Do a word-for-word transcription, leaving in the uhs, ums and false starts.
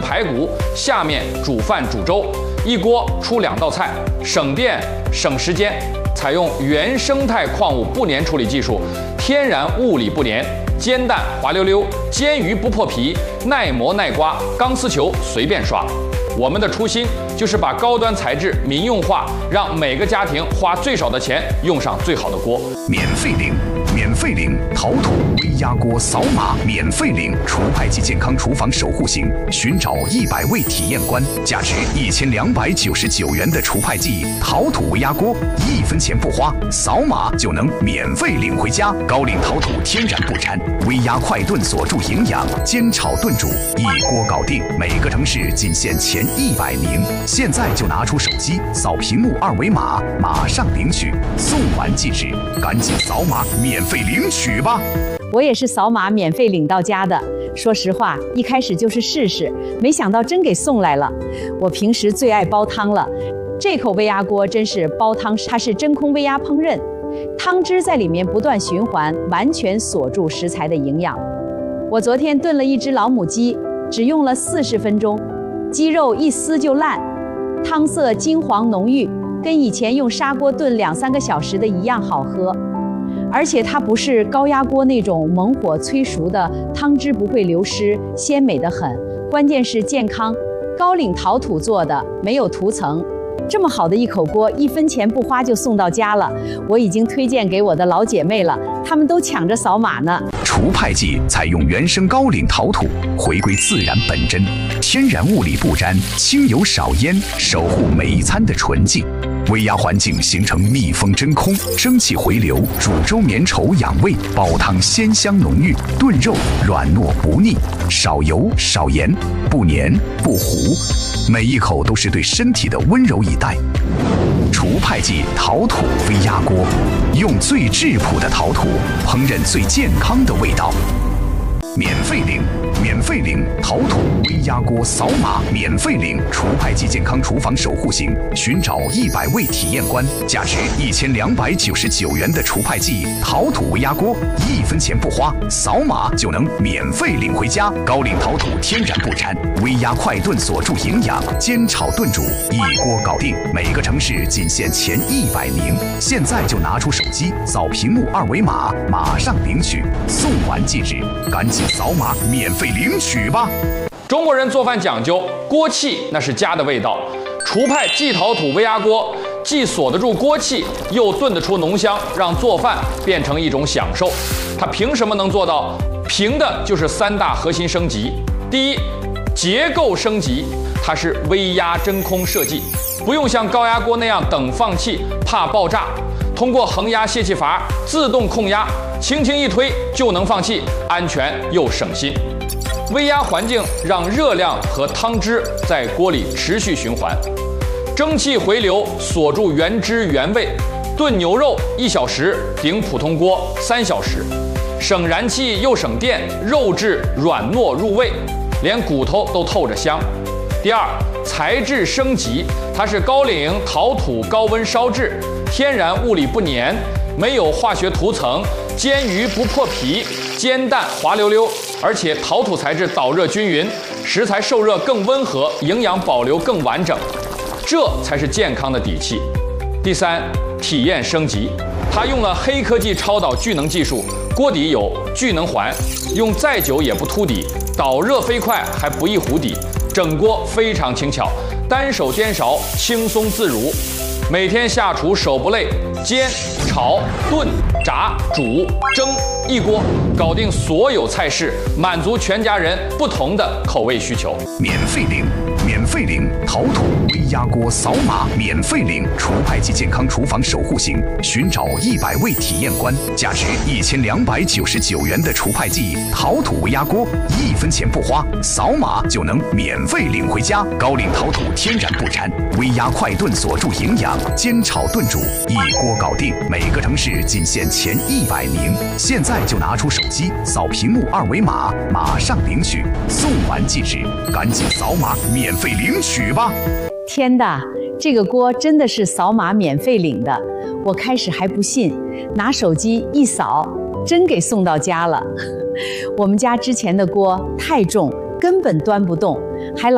排骨，下面煮饭煮粥，一锅出两道菜，省电省时间。采用原生态矿物不粘处理技术，天然物理不粘，煎蛋滑溜溜，煎鱼不破皮，耐磨耐刮，钢丝球随便刷。我们的初心就是把高端材质民用化，让每个家庭花最少的钱用上最好的锅。 免费领，免费领陶土微压锅，扫码免费领除派级健康厨房守护型，寻找一百位体验官，价值一千两百九十九元的除派级陶土微压锅，一分钱不花，扫码就能免费领回家。高岭陶土天然不粘，微压快炖锁住营养，煎炒炖煮一锅搞定，每个城市仅限前一百名。现在就拿出手机扫屏幕二维码，马上领取，送完即止，赶紧扫码免费领取吧。 我也是扫码免费领到家的。说实话，一开始就是试试，没想到真给送来了。我平时最爱煲汤了，这口微压锅真是煲汤，它是真空微压烹饪，汤汁在里面不断循环，完全锁住食材的营养。我昨天炖了一只老母鸡，只用了四十分钟，鸡肉一撕就烂，汤色金黄浓郁，跟以前用砂锅炖两三个小时的一样好喝。而且它不是高压锅那种猛火催熟的，汤汁不会流失，鲜美得很。关键是健康，高岭陶土做的，没有涂层。这么好的一口锅，一分钱不花就送到家了。我已经推荐给我的老姐妹了，她们都抢着扫码呢。 除派剂采用原生高岭陶土，回归自然本真，天然物理不沾，轻油少烟，守护每一餐的纯净。微压环境形成密封真空，蒸汽回流，煮粥绵稠养胃，煲汤鲜香浓郁，炖肉软糯不腻，少油少盐，不黏不糊，每一口都是对身体的温柔以待。除派剂陶土微压锅，用最质朴的陶土烹饪最健康的味道。免费领，免费领陶土微压锅，扫码免费领除派剂健康厨房守护型，寻找一百位体验官，价值一千两百九十九元的除派剂陶土微压锅，一分钱不花，扫码就能免费领回家。高岭陶土天然不粘，微压快炖锁住营养，煎炒炖煮一锅搞定，每个城市仅限前一百名。现在就拿出手机扫屏幕二维码，马上领取，送完即止，赶紧扫码免费领取吧。 中国人做饭讲究锅气，那是家的味道。除派季陶土微压锅既锁得住锅气，又炖得出浓香，让做饭变成一种享受。它凭什么能做到？凭的就是三大核心升级。第一，结构升级，它是微压真空设计，不用像高压锅那样等放气，怕爆炸。通过恒压泄气阀自动控压，轻轻一推就能放气，安全又省心。微压环境让热量和汤汁在锅里持续循环，蒸汽回流锁住原汁原味。炖牛肉一小时顶普通锅三小时，省燃气又省电，肉质软糯入味，连骨头都透着香。第二，材质升级，它是高岭陶土高温烧制，天然物理不粘，没有化学涂层，煎鱼不破皮，煎蛋滑溜溜，而且陶土材质导热均匀，食材受热更温和，营养保留更完整，这才是健康的底气。第三，体验升级，它用了黑科技超导聚能技术，锅底有聚能环，用再久也不凸底，导热飞快还不易糊底，整锅非常轻巧，单手颠勺轻松自如。每天下厨手不累，煎、炒、炖、炸、煮、蒸，一锅搞定所有菜式，满足全家人不同的口味需求。 免费领，免费领陶土微压锅，扫码免费领除派剂健康厨房守护型，寻找一百位体验官，价值一千两百九十九元的除派剂陶土微压锅，一分钱不花，扫码就能免费领回家。高岭陶土天然不粘，微压快炖锁住营养，煎炒炖煮一锅搞定，每个城市仅限前一百名。现在就拿出手机扫屏幕二维码，马上领取，送完即止，赶紧扫码免费领取吧。 天哪，这个锅真的是扫码免费领的，我开始还不信，拿手机一扫，真给送到家了。我们家之前的锅太重，根本端不动，还老